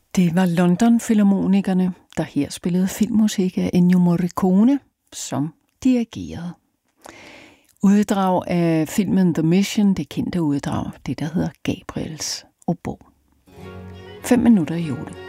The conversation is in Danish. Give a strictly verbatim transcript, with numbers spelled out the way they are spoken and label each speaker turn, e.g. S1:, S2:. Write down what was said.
S1: Det var London Filharmonikerne, der her spillede filmmusik af Ennio Morricone, som dirigerede. Uddrag af filmen The Mission, det kendte uddrag, det der hedder Gabriels obo. Fem minutter i otte.